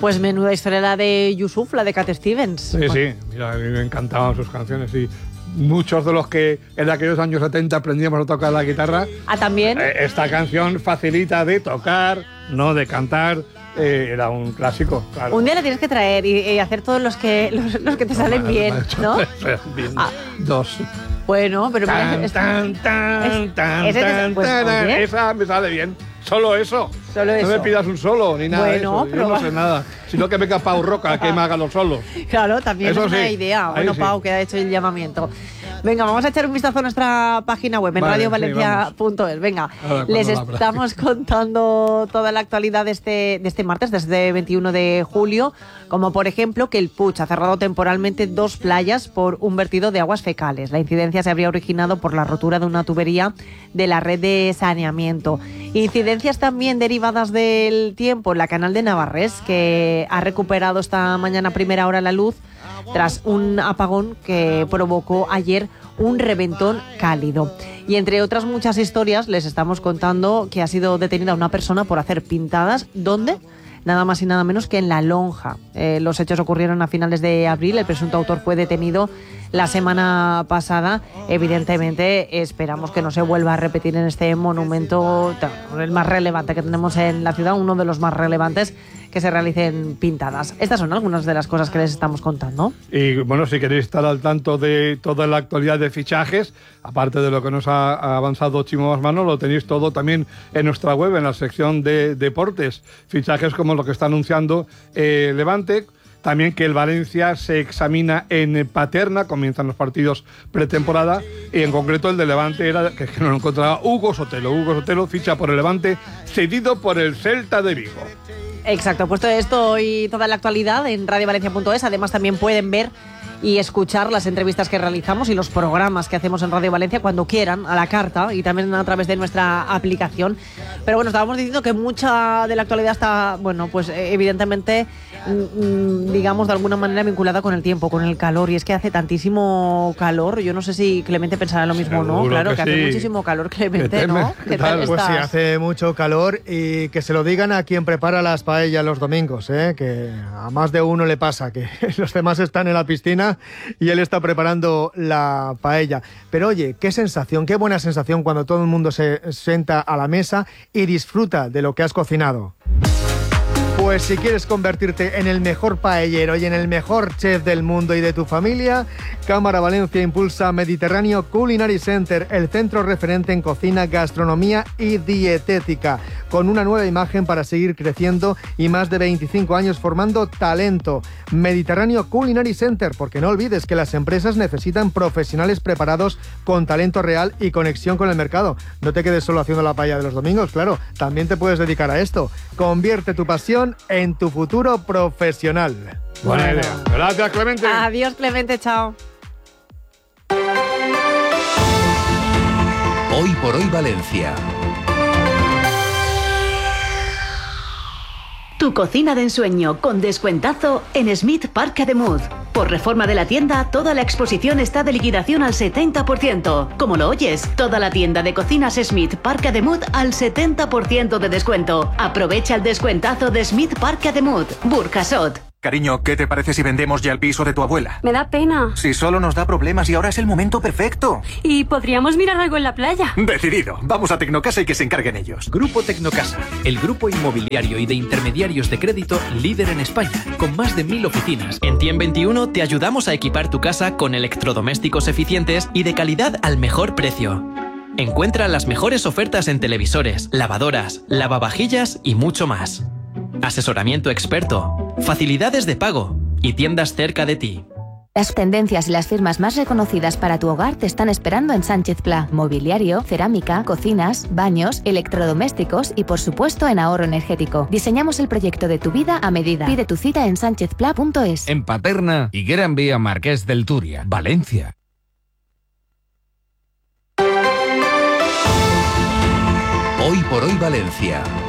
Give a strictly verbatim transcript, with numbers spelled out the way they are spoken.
Pues menuda historia la de Yusuf, la de Cat Stevens. Sí, sí, mira, a mí me encantaban sus canciones y muchos de los que en aquellos años setenta aprendíamos a tocar la guitarra. Ah, también. Eh, esta canción facilita de tocar, no de cantar. Eh, era un clásico, claro. Un día la tienes que traer y, y hacer todos los que los, los que te no, salen mal, bien, mal ¿no? bien. Ah. Dos. Bueno, pero tan, mira, es, tan, tan, es, tan, ese tan, pues, tan, esa me sale bien. Solo eso. Solo no eso. me pidas un solo ni nada bueno, de eso. Yo no sé nada. Sino que venga Pau Roca que me haga los solos. Claro, también eso es una sí. idea. Bueno, sí. Pau, que ha hecho el llamamiento. Venga, vamos a echar un vistazo a nuestra página web en vale, radio valencia punto es. Venga, ver, les estamos contando toda la actualidad de este, de este martes, desde veintiuno de julio, como por ejemplo que el Puig ha cerrado temporalmente dos playas por un vertido de aguas fecales. La incidencia se habría originado por la rotura de una tubería de la red de saneamiento. Incidencias también derivadas del tiempo en la Canal de Navarrés, que ha recuperado esta mañana a primera hora la luz tras un apagón que provocó ayer un reventón cálido. Y entre otras muchas historias les estamos contando que ha sido detenida una persona por hacer pintadas. ¿Dónde? Nada más y nada menos que en La Lonja. Eh, los hechos ocurrieron a finales de abril. El presunto autor fue detenido la semana pasada. Evidentemente esperamos que no se vuelva a repetir en este monumento, el más relevante que tenemos en la ciudad, uno de los más relevantes, que se realicen pintadas. Estas son algunas de las cosas que les estamos contando. Y bueno, si queréis estar al tanto de toda la actualidad de fichajes, aparte de lo que nos ha avanzado Chimo Basmano, lo tenéis todo también en nuestra web, en la sección de deportes. Fichajes como lo que está anunciando eh, Levante. También que el Valencia se examina en Paterna, comienzan los partidos pretemporada, y en concreto el de Levante era, que, que no lo encontraba, Hugo Sotelo. Hugo Sotelo ficha por el Levante, cedido por el Celta de Vigo. Exacto, puesto esto y toda la actualidad en radio valencia punto es. Además también pueden ver y escuchar las entrevistas que realizamos y los programas que hacemos en Radio Valencia cuando quieran, a la carta, y también a través de nuestra aplicación. Pero bueno, estábamos diciendo que mucha de la actualidad está, bueno, pues evidentemente, digamos, de alguna manera vinculada con el tiempo, con el calor, y es que hace tantísimo calor. Yo no sé si Clemente pensará lo mismo o no. Claro, que, que hace sí. muchísimo calor, Clemente, ¿no? ¿Qué tal? Pues sí, hace mucho calor, y que se lo digan a quien prepara las paellas los domingos, ¿eh? Que a más de uno le pasa, que los demás están en la piscina y él está preparando la paella. Pero oye, qué sensación, qué buena sensación cuando todo el mundo se sienta a la mesa y disfruta de lo que has cocinado. Pues si quieres convertirte en el mejor paellero y en el mejor chef del mundo y de tu familia, Cámara Valencia impulsa Mediterráneo Culinary Center, el centro referente en cocina, gastronomía y dietética, con una nueva imagen para seguir creciendo y más de veinticinco años formando talento. Mediterráneo Culinary Center, porque no olvides que las empresas necesitan profesionales preparados con talento real y conexión con el mercado. No te quedes solo haciendo la paella de los domingos, claro, también te puedes dedicar a esto. Convierte tu pasión en tu futuro profesional. Buena bueno. idea. Gracias, Clemente. Adiós, Clemente, chao. Hoy por hoy Valencia. Tu cocina de ensueño con descuentazo en Smith Park Ademuz. Por reforma de la tienda, toda la exposición está de liquidación al setenta por ciento. Como lo oyes, toda la tienda de cocinas Smith Park Ademuz al setenta por ciento de descuento. Aprovecha el descuentazo de Smith Park Ademuz, Burjasot. Cariño, ¿qué te parece si vendemos ya el piso de tu abuela? Me da pena. Si solo nos da problemas y ahora es el momento perfecto. Y podríamos mirar algo en la playa. Decidido. Vamos a Tecnocasa y que se encarguen ellos. Grupo Tecnocasa, el grupo inmobiliario y de intermediarios de crédito líder en España, con más de mil oficinas. En Tiem veintiuno te ayudamos a equipar tu casa con electrodomésticos eficientes y de calidad al mejor precio. Encuentra las mejores ofertas en televisores, lavadoras, lavavajillas y mucho más. Asesoramiento experto, facilidades de pago y tiendas cerca de ti. Las tendencias y las firmas más reconocidas para tu hogar te están esperando en Sánchez Pla. Mobiliario, cerámica, cocinas, baños, electrodomésticos y por supuesto en ahorro energético. Diseñamos el proyecto de tu vida a medida. Pide tu cita en sánchez pla punto es. En Paterna y Gran Vía Marqués del Turia, Valencia. Hoy por hoy Valencia.